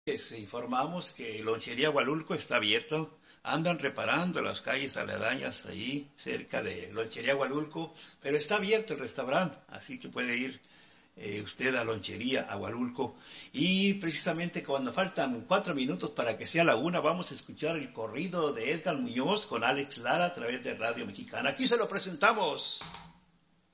Les informamos que Lonchería Hualulco está abierto. Andan reparando las calles aledañas ahí, cerca de Lonchería Hualulco, pero está abierto el restaurante, así que puede ir usted a Lonchería a Hualulco. Y precisamente cuando faltan 4 minutos para que sea la una, vamos a escuchar el corrido de Edgar Muñoz con Alex Lara a través de Radio Mexicana. Aquí se lo presentamos.